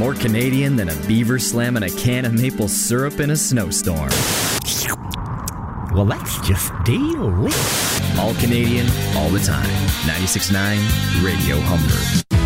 more Canadian than a beaver slamming a can of maple syrup in a snowstorm. Well, that's just delicious. All Canadian, all the time. 96.9 Radio Humber.